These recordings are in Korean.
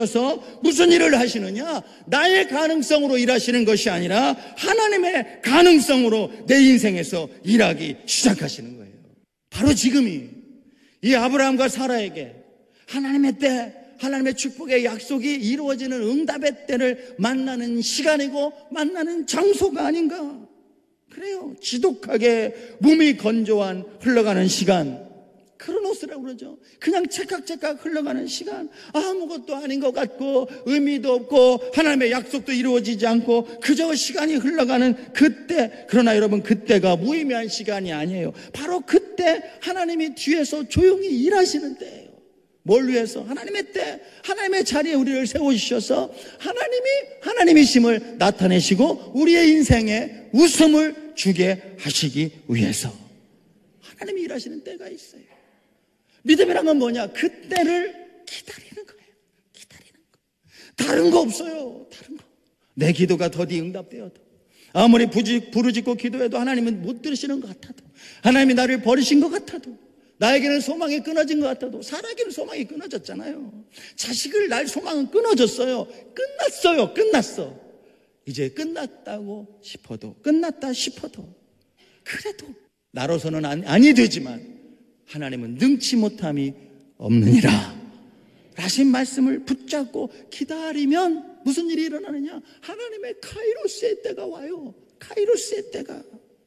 그래서 무슨 일을 하시느냐? 나의 가능성으로 일하시는 것이 아니라 하나님의 가능성으로 내 인생에서 일하기 시작하시는 거예요. 바로 지금이 이 아브라함과 사라에게 하나님의 때, 하나님의 축복의 약속이 이루어지는 응답의 때를 만나는 시간이고 만나는 장소가 아닌가. 그래요. 지독하게 몸이 건조한 흘러가는 시간, 크로노스라고 그러죠. 그냥 찰칵찰칵 흘러가는 시간, 아무것도 아닌 것 같고 의미도 없고 하나님의 약속도 이루어지지 않고 그저 시간이 흘러가는 그때. 그러나 여러분, 그때가 무의미한 시간이 아니에요. 바로 그때 하나님이 뒤에서 조용히 일하시는 때예요. 뭘 위해서? 하나님의 때, 하나님의 자리에 우리를 세워주셔서 하나님이심을 나타내시고 우리의 인생에 웃음을 주게 하시기 위해서 하나님이 일하시는 때가 있어요. 믿음이란 건 뭐냐? 그때를 기다리는 거예요. 기다리는 거. 다른 거 없어요. 다른 거. 내 기도가 더디 응답되어도, 아무리 부르짖고 기도해도 하나님은 못 들으시는 것 같아도, 하나님이 나를 버리신 것 같아도, 나에게는 소망이 끊어진 것 같아도, 사라에게는 소망이 끊어졌잖아요. 자식을 낳을 소망은 끊어졌어요. 끝났어. 이제 끝났다고 싶어도, 끝났다 싶어도, 그래도 나로서는 아니 되지만 하나님은 능치 못함이 없느니라 라신 말씀을 붙잡고 기다리면 무슨 일이 일어나느냐? 하나님의 카이로스의 때가 와요. 카이로스의 때가.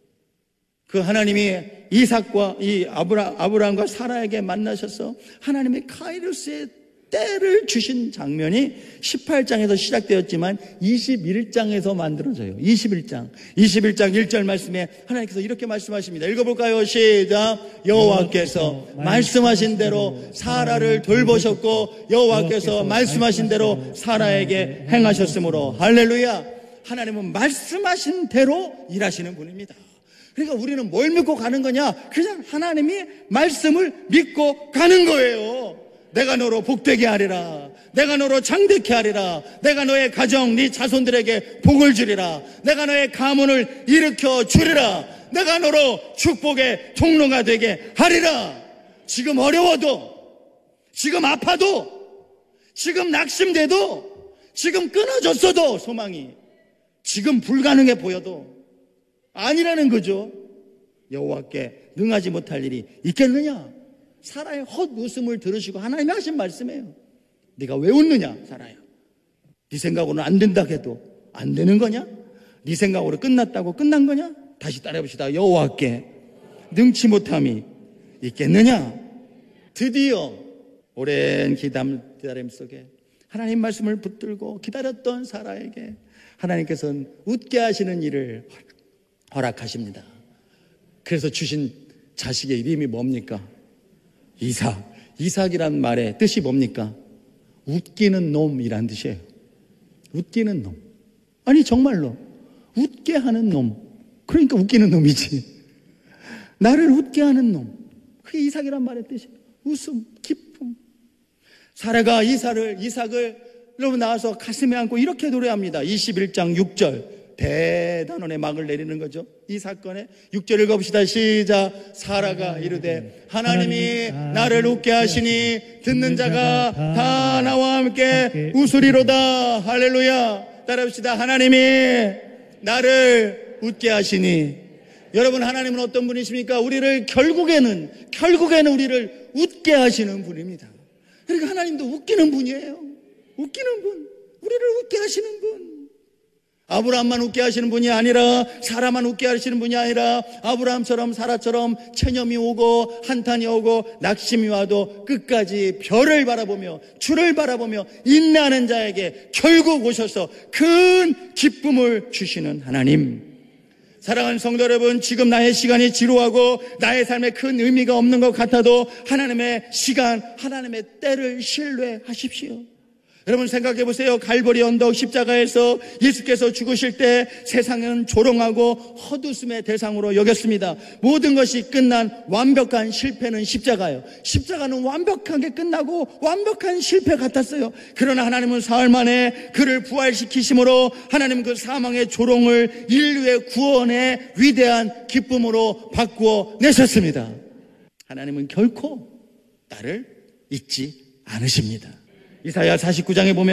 그 하나님이 이삭과 이 아브라함과 사라에게 만나셔서 하나님의 카이로스의 때를 주신 장면이 18장에서 시작되었지만 21장에서 만들어져요. 21장 1절 말씀에 하나님께서 이렇게 말씀하십니다. 읽어볼까요? 시작. 여호와께서 말씀하신 대로 사라를 돌보셨고 여호와께서 말씀하신 대로 사라에게 행하셨으므로 할렐루야. 하나님은 말씀하신 대로 일하시는 분입니다. 그러니까 우리는 뭘 믿고 가는 거냐? 그냥 하나님이 말씀을 믿고 가는 거예요. 내가 너로 복되게 하리라. 내가 너로 장대케 하리라. 내가 너의 가정, 네 자손들에게 복을 주리라. 내가 너의 가문을 일으켜 주리라. 내가 너로 축복의 통로가 되게 하리라. 지금 어려워도, 지금 아파도, 지금 낙심돼도, 지금 끊어졌어도 소망이, 지금 불가능해 보여도 아니라는 거죠. 여호와께 능하지 못할 일이 있겠느냐? 사라의 헛웃음을 들으시고 하나님이 하신 말씀이에요. 네가 왜 웃느냐, 사라야? 네 생각으로는 안 된다 해도 안 되는 거냐? 네 생각으로 끝났다고 끝난 거냐? 다시 따라해봅시다. 여호와께 능치 못함이 있겠느냐? 드디어 오랜 기다림 속에 하나님 말씀을 붙들고 기다렸던 사라에게 하나님께서는 웃게 하시는 일을 허락하십니다. 그래서 주신 자식의 이름이 뭡니까? 이삭이란 말의 뜻이 뭡니까? 웃기는 놈이란 뜻이에요. 웃기는 놈. 아니 정말로 웃게 하는 놈. 그러니까 웃기는 놈이지. 나를 웃게 하는 놈. 그게 이삭이란 말의 뜻이에요. 웃음, 기쁨. 사라가 이삭을 여러분 나와서 가슴에 안고 이렇게 노래합니다. 21장 6절. 대단원의 막을 내리는 거죠. 이 사건에 6절 읽어봅시다. 시작. 사라가 이르되 하나님이 나를 웃게 하시니 듣는 자가 다 나와 함께 웃으리로다. 할렐루야. 따라합시다. 하나님이 나를 웃게 하시니. 여러분, 하나님은 어떤 분이십니까? 우리를 결국에는 우리를 웃게 하시는 분입니다. 그러니까 하나님도 웃기는 분이에요. 웃기는 분. 우리를 웃게 하시는 분. 아브라함만 웃게 하시는 분이 아니라, 사라만 웃게 하시는 분이 아니라, 아브라함처럼 사라처럼 체념이 오고 한탄이 오고 낙심이 와도 끝까지 별을 바라보며 주를 바라보며 인내하는 자에게 결국 오셔서 큰 기쁨을 주시는 하나님. 사랑하는 성도 여러분, 지금 나의 시간이 지루하고 나의 삶에 큰 의미가 없는 것 같아도 하나님의 시간, 하나님의 때를 신뢰하십시오. 여러분 생각해 보세요. 갈보리 언덕 십자가에서 예수께서 죽으실 때 세상은 조롱하고 헛웃음의 대상으로 여겼습니다. 모든 것이 끝난 완벽한 실패는 십자가예요. 십자가는 완벽하게 끝나고 완벽한 실패 같았어요. 그러나 하나님은 사흘 만에 그를 부활시키심으로 하나님은 그 사망의 조롱을 인류의 구원의 위대한 기쁨으로 바꾸어 내셨습니다. 하나님은 결코 나를 잊지 않으십니다. 이사야 49장에 보면